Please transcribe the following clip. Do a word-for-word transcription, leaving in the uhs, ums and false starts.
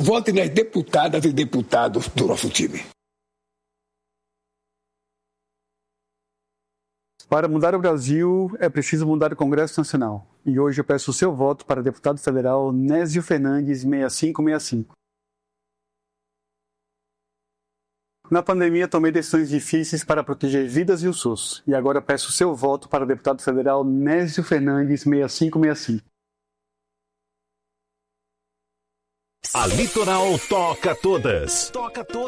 vote nas deputadas e deputados do nosso time. Para mudar o Brasil, é preciso mudar o Congresso Nacional. E hoje eu peço o seu voto para deputado federal Nésio Fernandes seis cinco seis cinco. Na pandemia, tomei decisões difíceis para proteger vidas e o SUS. E agora peço o seu voto para deputado federal Nésio Fernandes seis cinco seis cinco. A Litoral toca todas. Toca todas.